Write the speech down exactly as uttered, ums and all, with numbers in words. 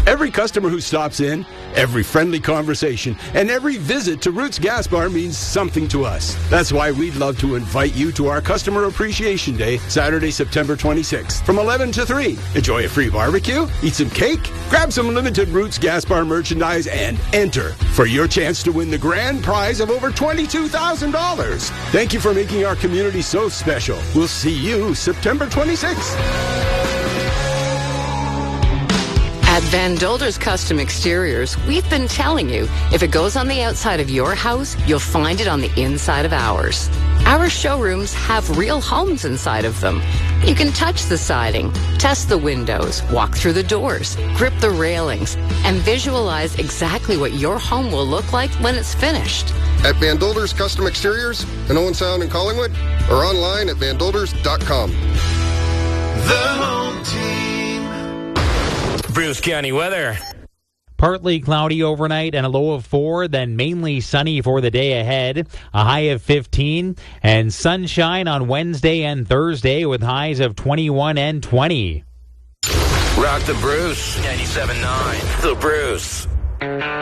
Every customer who stops in, every friendly conversation, and every visit to Roots Gas Bar means something to us. That's why we'd love to invite you to our Customer Appreciation Day, Saturday, September twenty-sixth, from eleven to three. Enjoy a free barbecue, eat some cake, grab some limited Roots Gas Bar merchandise, and enter for your chance to win the grand prize of over twenty-two thousand dollars. Thank you for making our community so special. We'll see you September twenty-sixth. At Van Dolder's Custom Exteriors, we've been telling you, if it goes on the outside of your house, you'll find it on the inside of ours. Our showrooms have real homes inside of them. You can touch the siding, test the windows, walk through the doors, grip the railings, and visualize exactly what your home will look like when it's finished. At Van Dolder's Custom Exteriors in Owen Sound and Collingwood, or online at van dolders dot com. The home team. Bruce County weather. Partly cloudy overnight and a low of four, then mainly sunny for the day ahead. A high of fifteen, and sunshine on Wednesday and Thursday with highs of twenty-one and twenty. Rock the Bruce. ninety-seven point nine. The Bruce.